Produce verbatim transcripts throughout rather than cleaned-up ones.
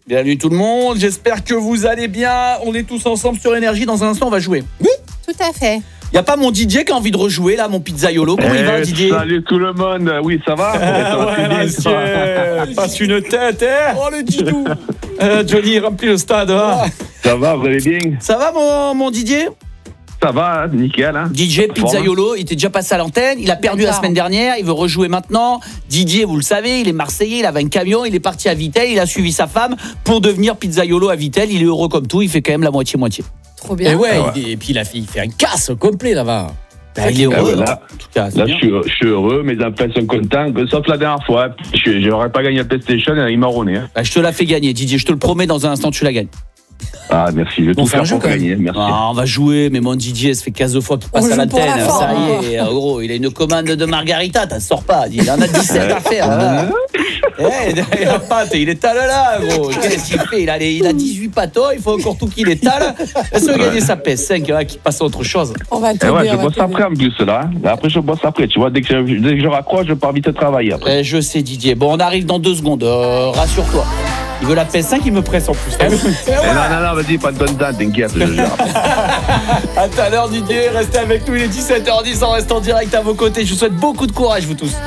Bienvenue tout le monde, j'espère que vous allez bien. On est tous ensemble sur Énergie, dans un instant on va jouer. Oui, tout à fait. Y a pas mon Didier qui a envie de rejouer là, mon pizzaiolo. Comment eh, il va Didier? Salut tout le monde, oui ça va, ah, ça va ouais, bien, monsieur, passe une tête, hein. Oh le Didou. euh, Johnny remplit le stade. Hein. Ça va, vous allez bien? Ça va mon, mon Didier? Ça va, nickel. Hein. D J Pizzaiolo, il était déjà passé à l'antenne, il a perdu la semaine dernière, il veut rejouer maintenant. Didier, vous le savez, il est marseillais, il avait un camion, il est parti à Vittel, il a suivi sa femme pour devenir Pizzaiolo à Vittel. Il est heureux comme tout, il fait quand même la moitié-moitié. Trop bien. Et ouais, ah ouais. Il, et puis il, a fait, il fait un casse complet là-bas. Bah, il est heureux. Ah ouais, là, en tout cas, là je, suis, je suis heureux, mes enfants sont contents, sauf la dernière fois. Je n'aurais pas gagné la PlayStation, il m'a ronné. Hein. Bah, je te la fais gagner, Didier, je te le promets, dans un instant, tu la gagnes. Ah, merci, je vais On tout fait un faire jeu, pour quand même. gagner, merci. Ah, on va jouer, mais mon Didier, ça fait quinze fois qu'il passe On à joue pour l'antenne. la Ça forme. y est, gros, il a une commande de margarita, t'en sors pas. Il en a dix-sept à faire. Là. Eh, il a pâte, il étale là, gros. Qu'est-ce qu'il fait il a, les, il a dix-huit pâteaux, il faut encore tout qu'il étale. Est-ce qu'il va gagner sa P S cinq, là, qui passe à autre chose? On va Eh t'aider, ouais, je on va bosse t'aider. après en plus là. Après je bosse après, tu vois, dès que je, dès que je raccroche, je pars vite travailler après. Eh, je sais, Didier. Bon, on arrive dans deux secondes, euh, rassure-toi. Il veut la P S cinq, il me presse en plus. Eh, non, non, non, vas-y, pas de bonne date, t'inquiète, je gère. À tout à l'heure, Didier, restez avec nous, il est dix-sept heures dix, on reste en direct à vos côtés. Je vous souhaite beaucoup de courage, vous tous.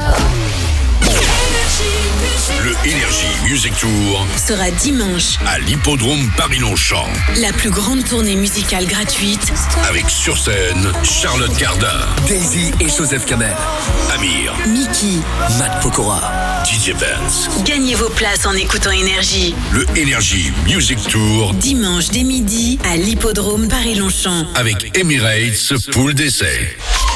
Le Énergie Music Tour sera dimanche à l'hippodrome Paris-Longchamp la plus grande tournée musicale gratuite avec sur scène Charlotte Cardin, Daisy et Joseph Kamel, Amir, Mickey. Matt Pokora. D J Benz. Gagnez vos places en écoutant Énergie. Le Énergie Music Tour Dimanche dès midi à l'hippodrome Paris-Longchamp. avec Emirates Pool d'essai.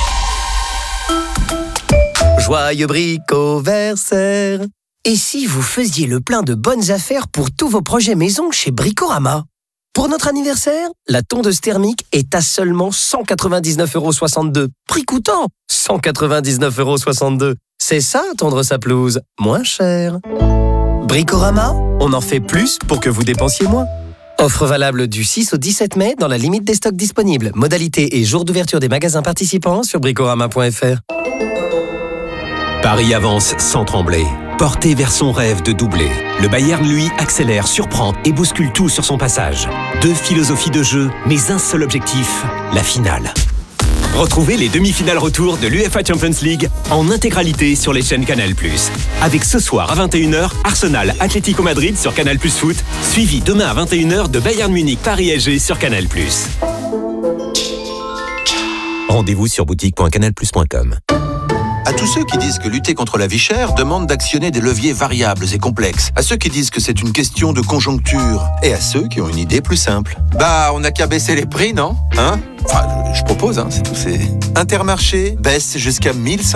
Joyeux bricoversaire. Et si vous faisiez le plein de bonnes affaires pour tous vos projets maison chez Bricorama? Pour notre anniversaire, la tondeuse thermique est à seulement cent quatre-vingt-dix-neuf euros soixante-deux. Prix coûtant cent quatre-vingt-dix-neuf euros soixante-deux. C'est ça, tondre sa pelouse, moins cher. Bricorama, on en fait plus pour que vous dépensiez moins. Offre valable du six au dix-sept mai dans la limite des stocks disponibles. Modalité et jour d'ouverture des magasins participants sur bricorama point f r. Paris avance sans trembler. Porté vers son rêve de doubler. Le Bayern, lui, accélère, surprend et bouscule tout sur son passage. Deux philosophies de jeu, mais un seul objectif, la finale. Retrouvez les demi-finales retour de l'U E F A Champions League en intégralité sur les chaînes Canal plus. Avec ce soir à vingt et une heures, Arsenal Atlético Madrid sur Canal plus Foot, suivi demain à vingt et une heures de Bayern Munich Paris S G sur Canal plus. Rendez-vous sur boutique point canal plus point com. À tous ceux qui disent que lutter contre la vie chère demande d'actionner des leviers variables et complexes. À ceux qui disent que c'est une question de conjoncture. Et à ceux qui ont une idée plus simple. Bah, on n'a qu'à baisser les prix, non? Hein? Enfin, je, je propose, hein, c'est tout. C'est Intermarché baisse jusqu'à mille